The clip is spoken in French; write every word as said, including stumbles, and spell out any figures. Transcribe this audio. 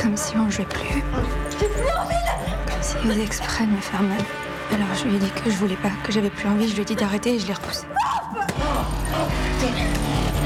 Comme si on jouait plus. J'ai plus envie de... Comme s'il faisait exprès de me faire mal. Alors je lui ai dit que je voulais pas, que j'avais plus envie. Je lui ai dit d'arrêter et je l'ai repoussé.